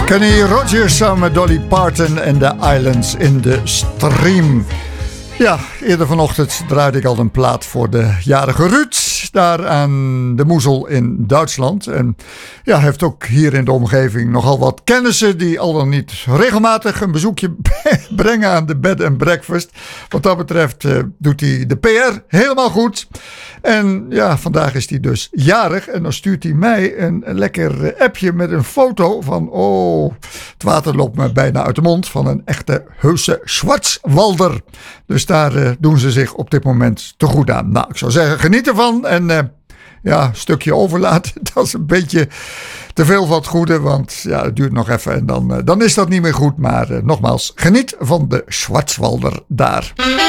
Kenny Rogers samen met Dolly Parton en The Islands in the Stream. Ja, eerder vanochtend draaide ik al een plaat voor de jarige Ruud. Daar aan de Moezel in Duitsland. En ja, hij heeft ook hier in de omgeving nogal wat kennissen die al dan niet regelmatig een bezoekje brengen aan de bed and breakfast. Wat dat betreft doet hij de PR helemaal goed. En ja, vandaag is hij dus jarig. En dan stuurt hij mij een lekker appje met een foto van... Oh, het water loopt me bijna uit de mond. Van een echte heuse Schwarzwalder. Dus daar doen ze zich op dit moment te goed aan. Nou, ik zou zeggen, geniet ervan. En ja, een stukje overlaten. Dat is een beetje te veel van het goede. Want ja, het duurt nog even. En dan is dat niet meer goed. Maar nogmaals, geniet van de Schwarzwalder daar.